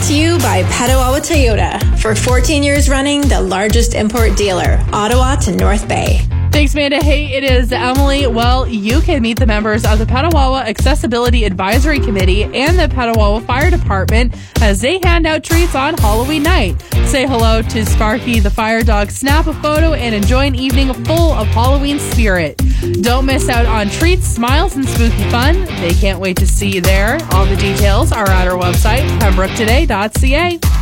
to you by Petawawa Toyota. For 14 years running, the largest import dealer, Ottawa to North Bay. Thanks, Amanda. Hey, it is Emily. Well, you can meet the members of the Petawawa Accessibility Advisory Committee and the Petawawa Fire Department as they hand out treats on Halloween night. Say hello to Sparky the fire dog, snap a photo, and enjoy an evening full of Halloween spirit. Don't miss out on treats, smiles, and spooky fun. They can't wait to see you there. All the details are at our website, pembrooketoday.ca.